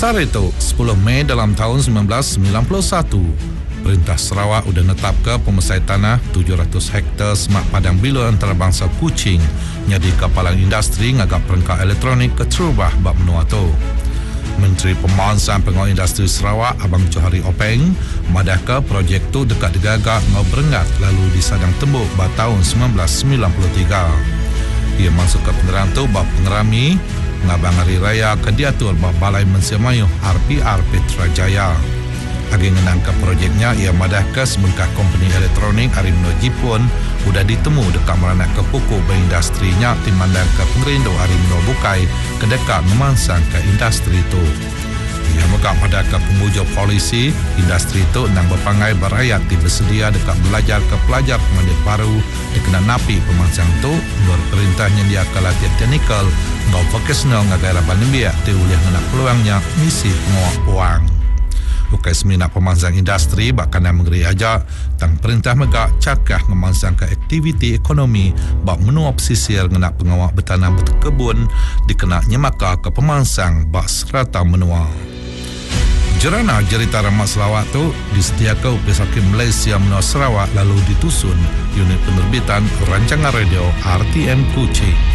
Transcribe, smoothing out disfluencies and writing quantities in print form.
Dasar itu 10 Mei dalam tahun 1991, Perintah Sarawak sudah netap ke pemesai tanah 700 hektar semak padang bila antarabangsa Kuching nyadi kapalan industri ngagap perangkat elektronik ke Terubah bab menua tu. Menteri Pemansang Pengawal Industri Sarawak Abang Johari Openg madah ke projek tu dekat digagak ngau berengat lalu disadang tembuk pada tahun 1993. Ia masuk ke pengerang tu bab pengerami ngabang hari raya ke diatur bab Balai Mensia Mayuh RPR Petrajaya. Agi ngenang ke projeknya, ia madah ke sebengkah kompeni elektronik Arimno Jipun sudah ditemu dekat meranak ke pokok berindustrinya timandang ke pengerindo Arimno Bukai ke dekat memansang ke industri itu. Ia mengak pada ke pembujuk polisi, industri itu nang berpangai berayat bersedia dekat belajar ke pelajar pemandik baru dikena napi pemansang itu luar perintahnya dia ke latihan teknikal ngau vocational ngagara Bandembiak diuliah ngenak peluangnya misi pengawak puang. Bukai semina pemansang industri bakal mengeri aja tang perintah megak cakah ngemansang ke aktiviti ekonomi bak menua pesisir ngenak pengawak bertanam berkebun dikena nyemaka ke pemansang bak serata menua. Jerana cerita Ramak Sarawak tu disediakan oleh Hakim Malaysia menua Sarawak lalu ditusun unit penerbitan rancangan radio RTM Kuching.